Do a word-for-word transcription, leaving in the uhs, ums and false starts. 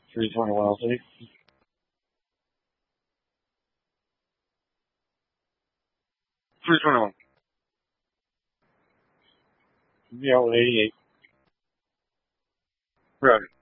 three twenty-one L C. three twenty-one. Yeah, eighty-eight. Roger.